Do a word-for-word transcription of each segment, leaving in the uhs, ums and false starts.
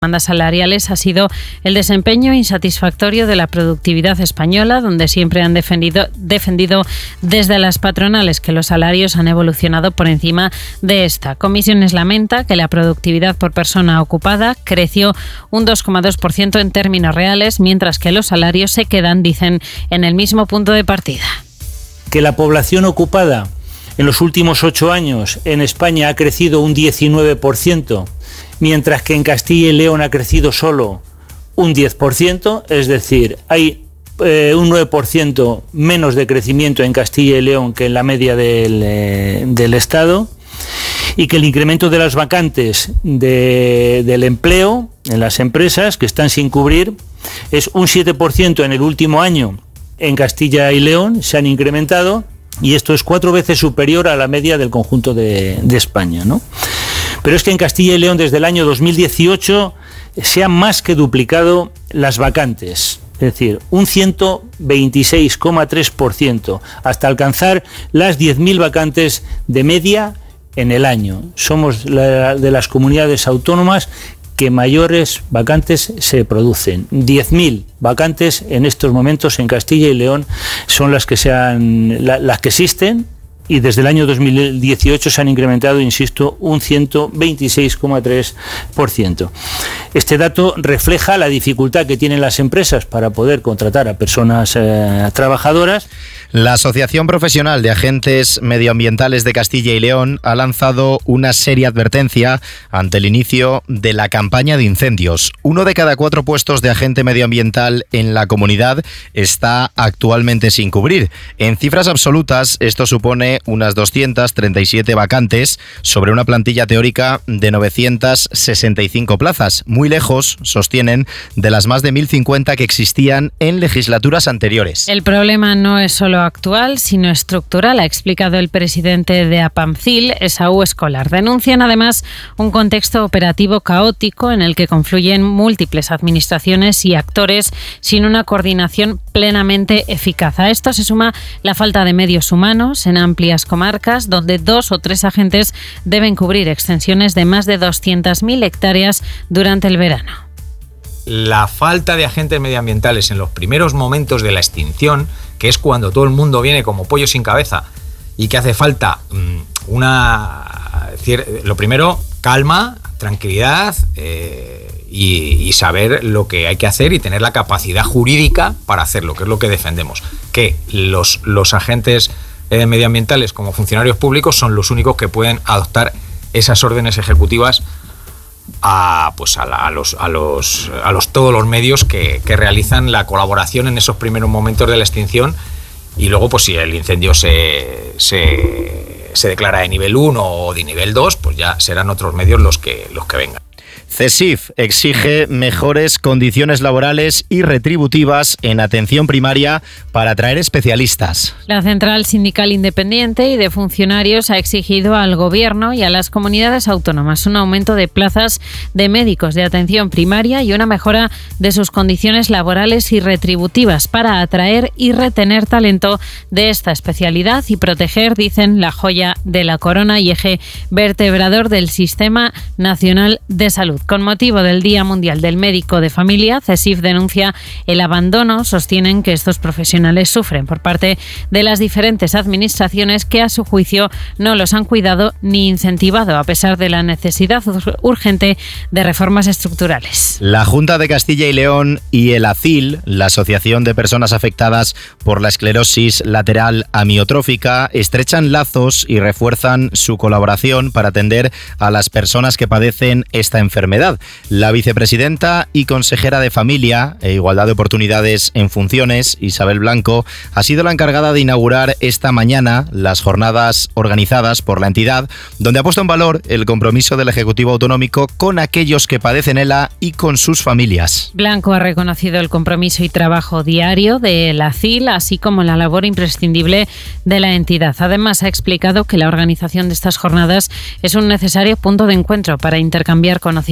demandas salariales ha sido el desempeño insatisfactorio de la productividad española, donde siempre han defendido, defendido desde las patronales que los salarios han evolucionado por encima de esta. Comisiones lamenta que la productividad por persona ocupada creció un dos coma dos por ciento en términos reales, mientras que los salarios se quedan, dicen, en el mismo punto de partida. Que la población ocupada en los últimos ocho años en España ha crecido un diecinueve por ciento, mientras que en Castilla y León ha crecido solo un diez por ciento, es decir, hay eh, un nueve por ciento menos de crecimiento en Castilla y León que en la media del, eh, del Estado, y que el incremento de las vacantes de, del empleo en las empresas que están sin cubrir es un siete por ciento en el último año. En Castilla y León se han incrementado, y esto es cuatro veces superior a la media del conjunto de, de España, ¿no? Pero es que en Castilla y León desde el año dos mil dieciocho se han más que duplicado las vacantes, es decir, un ciento veintiséis coma tres por ciento, hasta alcanzar las diez mil vacantes de media en el año. Somos la, de las comunidades autónomas que mayores vacantes se producen. diez mil vacantes en estos momentos en Castilla y León son las que, se han, la, las que existen, y desde el año dos mil dieciocho se han incrementado, insisto, un ciento veintiséis coma tres por ciento. Este dato refleja la dificultad que tienen las empresas para poder contratar a personas eh, trabajadoras. La Asociación Profesional de Agentes Medioambientales de Castilla y León ha lanzado una seria advertencia ante el inicio de la campaña de incendios. Uno de cada cuatro puestos de agente medioambiental en la comunidad está actualmente sin cubrir. En cifras absolutas, esto supone unas doscientas treinta y siete vacantes sobre una plantilla teórica de novecientas sesenta y cinco plazas, muy lejos, sostienen, de las más de mil cincuenta que existían en legislaturas anteriores. El problema no es solo actual, sino estructural, ha explicado el presidente de APAMCIL, Esaú Escolar. Denuncian además un contexto operativo caótico en el que confluyen múltiples administraciones y actores sin una coordinación plenamente eficaz. A esto se suma la falta de medios humanos en amplias comarcas, donde dos o tres agentes deben cubrir extensiones de más de doscientas mil hectáreas durante el verano. La falta de agentes medioambientales en los primeros momentos de la extinción, que es cuando todo el mundo viene como pollo sin cabeza y que hace falta una... Lo primero, calma, tranquilidad eh, y, y saber lo que hay que hacer y tener la capacidad jurídica para hacerlo, que es lo que defendemos. Que los, los agentes eh, medioambientales como funcionarios públicos son los únicos que pueden adoptar esas órdenes ejecutivas a pues a, la, a los a los a los todos los medios que, que realizan la colaboración en esos primeros momentos de la extinción, y luego pues si el incendio se se, se declara de nivel uno o de nivel dos, pues ya serán otros medios los que los que vengan. CESIF exige mejores condiciones laborales y retributivas en atención primaria para atraer especialistas. La Central Sindical Independiente y de Funcionarios ha exigido al Gobierno y a las comunidades autónomas un aumento de plazas de médicos de atención primaria y una mejora de sus condiciones laborales y retributivas para atraer y retener talento de esta especialidad y proteger, dicen, la joya de la corona y eje vertebrador del Sistema Nacional de Salud. Con motivo del Día Mundial del Médico de Familia, CESIF denuncia el abandono. Sostienen que estos profesionales sufren por parte de las diferentes administraciones que, a su juicio, no los han cuidado ni incentivado, a pesar de la necesidad urgente de reformas estructurales. La Junta de Castilla y León y el ACIL, la Asociación de Personas Afectadas por la Esclerosis Lateral Amiotrófica, estrechan lazos y refuerzan su colaboración para atender a las personas que padecen esta enfermedad. La vicepresidenta y consejera de Familia e Igualdad de Oportunidades en Funciones, Isabel Blanco, ha sido la encargada de inaugurar esta mañana las jornadas organizadas por la entidad, donde ha puesto en valor el compromiso del Ejecutivo Autonómico con aquellos que padecen ELA y con sus familias. Blanco ha reconocido el compromiso y trabajo diario de la ACIL, así como la labor imprescindible de la entidad. Además, ha explicado que la organización de estas jornadas es un necesario punto de encuentro para intercambiar conocimientos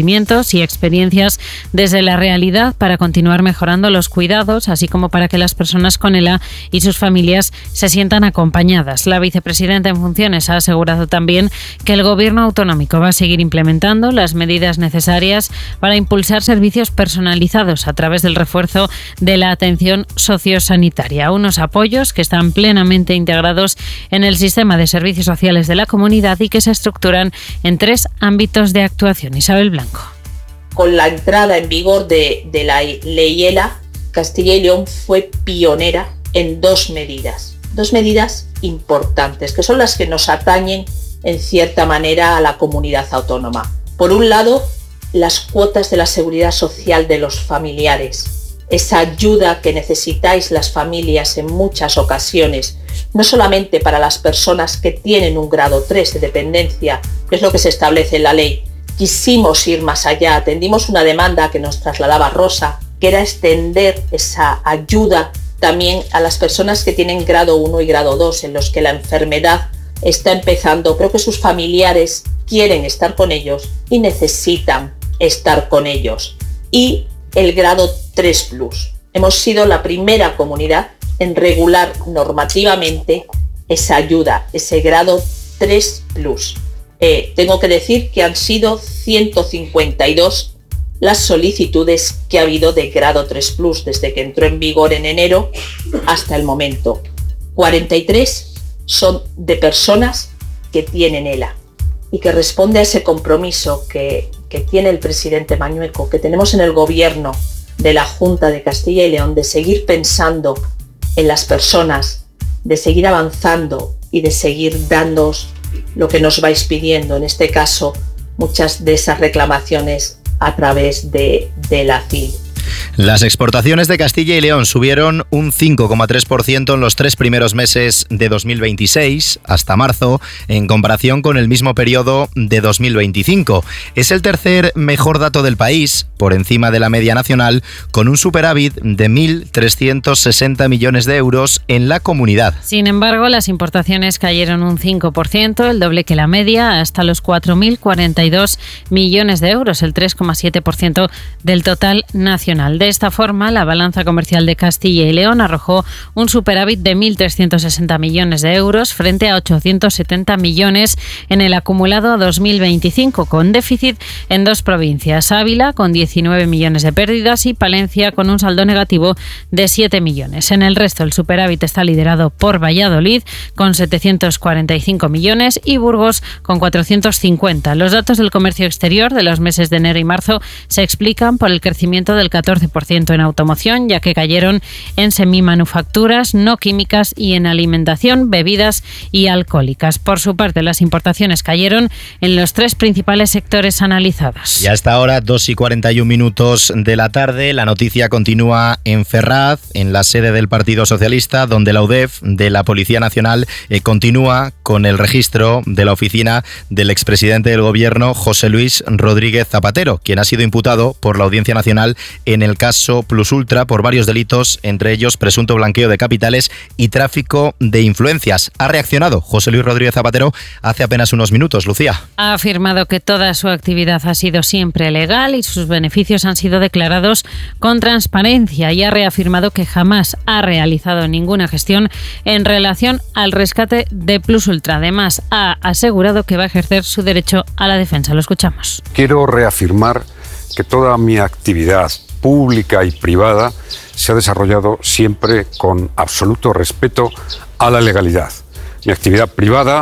conocimientos y experiencias desde la realidad para continuar mejorando los cuidados, así como para que las personas con ELA y sus familias se sientan acompañadas. La vicepresidenta en funciones ha asegurado también que el Gobierno autonómico va a seguir implementando las medidas necesarias para impulsar servicios personalizados a través del refuerzo de la atención sociosanitaria, unos apoyos que están plenamente integrados en el sistema de servicios sociales de la comunidad y que se estructuran en tres ámbitos de actuación. Isabel Blanco. Con la entrada en vigor de, de la ley ELA, Castilla y León fue pionera en dos medidas, dos medidas importantes, que son las que nos atañen en cierta manera a la comunidad autónoma. Por un lado, las cuotas de la seguridad social de los familiares, esa ayuda que necesitáis las familias en muchas ocasiones, no solamente para las personas que tienen un grado tres de dependencia, que es lo que se establece en la ley. Quisimos ir más allá, atendimos una demanda que nos trasladaba Rosa, que era extender esa ayuda también a las personas que tienen grado uno y grado dos, en los que la enfermedad está empezando, pero que sus familiares quieren estar con ellos y necesitan estar con ellos. Y el grado tres plus. Hemos sido la primera comunidad en regular normativamente esa ayuda, ese grado tres plus. Eh, tengo que decir que han sido ciento cincuenta y dos las solicitudes que ha habido de grado tres plus desde que entró en vigor en enero hasta el momento. cuarenta y tres son de personas que tienen ELA y que responde a ese compromiso que, que tiene el presidente Mañueco, que tenemos en el gobierno de la Junta de Castilla y León, de seguir pensando en las personas, de seguir avanzando y de seguir dándoos lo que nos vais pidiendo, en este caso muchas de esas reclamaciones a través de, de la C I L. Las exportaciones de Castilla y León subieron un cinco coma tres por ciento en los tres primeros meses de dos mil veintiséis, hasta marzo, en comparación con el mismo periodo de dos mil veinticinco. Es el tercer mejor dato del país, por encima de la media nacional, con un superávit de mil trescientos sesenta millones de euros en la comunidad. Sin embargo, las importaciones cayeron un cinco por ciento, el doble que la media, hasta los cuatro mil cuarenta y dos millones de euros, el tres coma siete por ciento del total nacional. De esta forma, la balanza comercial de Castilla y León arrojó un superávit de mil trescientos sesenta millones de euros frente a ochocientos setenta millones en el acumulado a dos mil veinticinco, con déficit en dos provincias, Ávila con diecinueve millones de pérdidas y Palencia con un saldo negativo de siete millones. En el resto, el superávit está liderado por Valladolid con setecientos cuarenta y cinco millones y Burgos con cuatrocientos cincuenta. Los datos del comercio exterior de los meses de enero y marzo se explican por el crecimiento del catorce por ciento en automoción, ya que cayeron en semimanufacturas, no químicas y en alimentación, bebidas y alcohólicas. Por su parte, las importaciones cayeron en los tres principales sectores analizados. Y hasta ahora, dos y cuarenta y un minutos de la tarde, la noticia continúa en Ferraz, en la sede del Partido Socialista, donde la U D E F de la Policía Nacional eh, continúa con el registro de la oficina del expresidente del Gobierno, José Luis Rodríguez Zapatero, quien ha sido imputado por la Audiencia Nacional en el caso Plus Ultra por varios delitos, entre ellos presunto blanqueo de capitales y tráfico de influencias. Ha reaccionado José Luis Rodríguez Zapatero hace apenas unos minutos. Lucía. Ha afirmado que toda su actividad ha sido siempre legal y sus beneficios han sido declarados con transparencia, y ha reafirmado que jamás ha realizado ninguna gestión en relación al rescate de Plus Ultra. Además, ha asegurado que va a ejercer su derecho a la defensa. Lo escuchamos. Quiero reafirmar que toda mi actividad pública y privada se ha desarrollado siempre con absoluto respeto a la legalidad. Mi actividad privada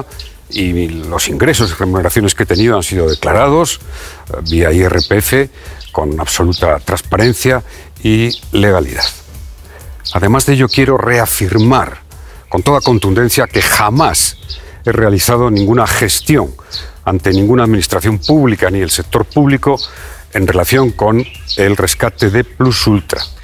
y los ingresos y remuneraciones que he tenido han sido declarados vía I R P F con absoluta transparencia y legalidad. Además de ello, quiero reafirmar con toda contundencia que jamás he realizado ninguna gestión ante ninguna administración pública ni el sector público en relación con el rescate de Plus Ultra.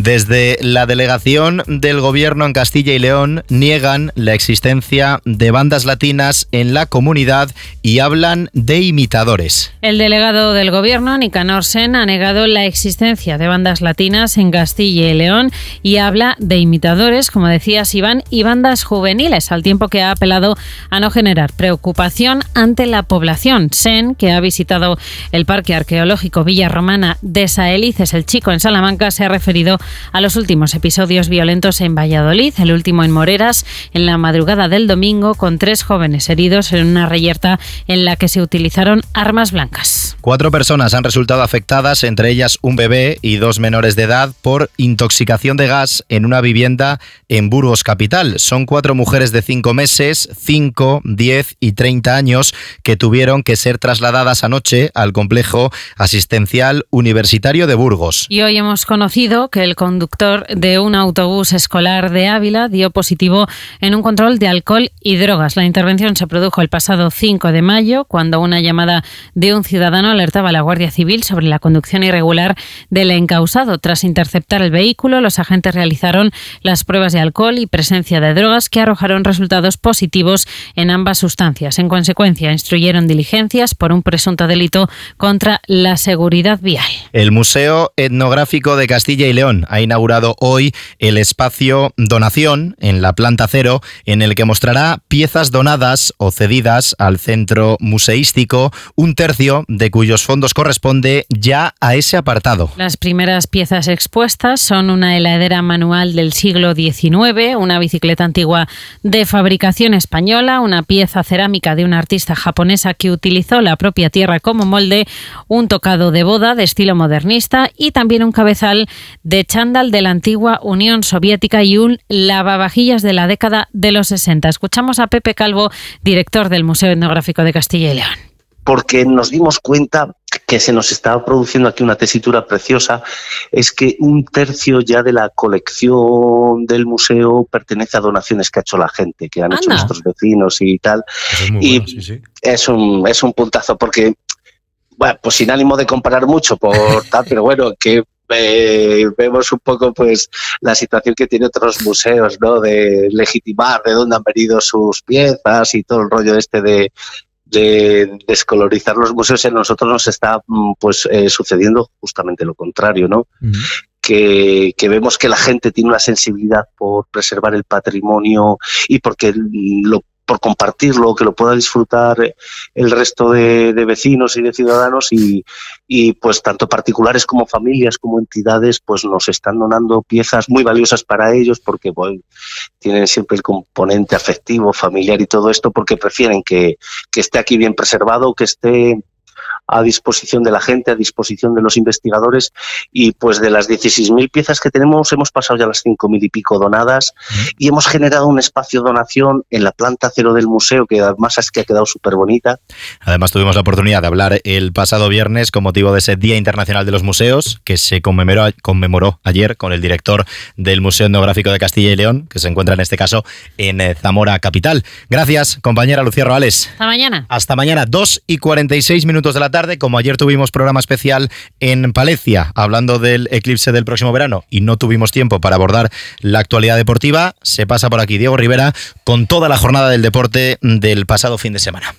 Desde la delegación del gobierno en Castilla y León niegan la existencia de bandas latinas en la comunidad y hablan de imitadores. El delegado del gobierno, Nicanor Sen, ha negado la existencia de bandas latinas en Castilla y León y habla de imitadores, como decías, Iván, y bandas juveniles, al tiempo que ha apelado a no generar preocupación ante la población. Sen, que ha visitado el Parque Arqueológico Villa Romana de Saelices el Chico en Salamanca, se ha referido a los últimos episodios violentos en Valladolid, el último en Moreras, en la madrugada del domingo, con tres jóvenes heridos en una reyerta en la que se utilizaron armas blancas. Cuatro personas han resultado afectadas, entre ellas un bebé y dos menores de edad, por intoxicación de gas en una vivienda en Burgos capital. Son cuatro mujeres de cinco meses, cinco, diez y treinta años que tuvieron que ser trasladadas anoche al complejo asistencial universitario de Burgos. Y hoy hemos conocido que el conductor de un autobús escolar de Ávila dio positivo en un control de alcohol y drogas. La intervención se produjo el pasado cinco de mayo, cuando una llamada de un ciudadano alertaba a la Guardia Civil sobre la conducción irregular del encausado. Tras interceptar el vehículo, los agentes realizaron las pruebas de alcohol y presencia de drogas que arrojaron resultados positivos en ambas sustancias. En consecuencia, instruyeron diligencias por un presunto delito contra la seguridad vial. El Museo Etnográfico de Castilla y León ha inaugurado hoy el espacio Donación en la planta cero, en el que mostrará piezas donadas o cedidas al centro museístico, un tercio de cuyos fondos corresponde ya a ese apartado. Las primeras piezas expuestas son una heladera manual del siglo diecinueve, una bicicleta antigua de fabricación española, una pieza cerámica de una artista japonesa que utilizó la propia tierra como molde, un tocado de boda de estilo modernista y también un cabezal de chándal de la antigua Unión Soviética y un lavavajillas de la década de los sesenta. Escuchamos a Pepe Calvo, director del Museo Etnográfico de Castilla y León. Porque nos dimos cuenta que se nos estaba produciendo aquí una tesitura preciosa, es que un tercio ya de la colección del museo pertenece a donaciones que ha hecho la gente, que han Anda. hecho nuestros vecinos y tal. Eso es muy y bueno, sí, sí. Es un, es un puntazo, porque, bueno, pues sin ánimo de comparar mucho, por tal, pero bueno, que Eh, vemos un poco pues la situación que tiene otros museos, ¿no? De legitimar de dónde han venido sus piezas y todo el rollo este de, de descolorizar los museos. En nosotros nos está pues eh, sucediendo justamente lo contrario, ¿no? Uh-huh. Que, que vemos que la gente tiene una sensibilidad por preservar el patrimonio y porque lo por compartirlo, que lo pueda disfrutar el resto de, de vecinos y de ciudadanos y, y pues tanto particulares como familias como entidades pues nos están donando piezas muy valiosas para ellos porque bueno, tienen siempre el componente afectivo, familiar y todo esto porque prefieren que, que esté aquí bien preservado, que esté a disposición de la gente, a disposición de los investigadores y pues de las dieciséis mil piezas que tenemos hemos pasado ya las cinco mil y pico donadas y hemos generado un espacio donación en la planta cero del museo que además es que ha quedado súper bonita. Además tuvimos la oportunidad de hablar el pasado viernes con motivo de ese Día Internacional de los Museos que se conmemoró, conmemoró ayer con el director del Museo Etnográfico de Castilla y León, que se encuentra en este caso en Zamora capital. Gracias, compañera Lucía Roales. Hasta mañana. Hasta mañana, dos y cuarenta y seis minutos de la tarde. Como ayer tuvimos programa especial en Palencia hablando del eclipse del próximo verano y no tuvimos tiempo para abordar la actualidad deportiva, se pasa por aquí Diego Rivera con toda la jornada del deporte del pasado fin de semana.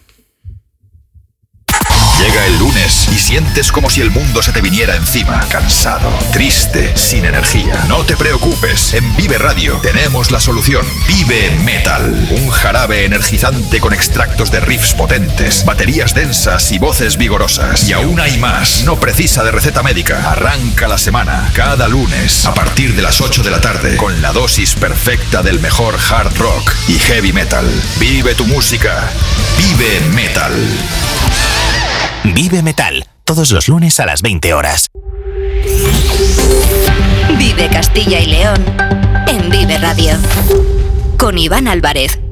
Llega el lunes y sientes como si el mundo se te viniera encima, cansado, triste, sin energía. No te preocupes, en Vive Radio tenemos la solución. Vive Metal, un jarabe energizante con extractos de riffs potentes, baterías densas y voces vigorosas. Y aún hay más, no precisa de receta médica. Arranca la semana, cada lunes, a partir de las ocho de la tarde, con la dosis perfecta del mejor hard rock y heavy metal. Vive tu música, Vive Metal. Vive Metal, todos los lunes a las veinte horas. Vive Castilla y León en Vive Radio con Iván Álvarez.